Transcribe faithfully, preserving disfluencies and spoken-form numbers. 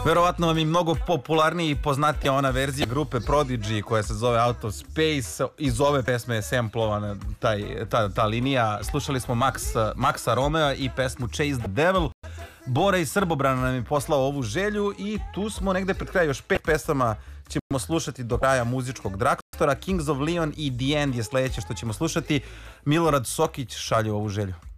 Verovatno vam je mnogo popularniji i poznatija ona verzija grupe Prodigy koja se zove Out of Space. Iz ove pesme je samplovana taj, ta, ta linija. Slušali smo Max, Maxa Romea i pesmu Chase the Devil. Bora iz Srbobrana nam je poslao ovu želju i tu smo negde pred kraj. Još pet pesama ćemo slušati do kraja muzičkog Drakstora. Kings of Leon i The End je sledeće što ćemo slušati. Milorad Sokić šalju ovu želju.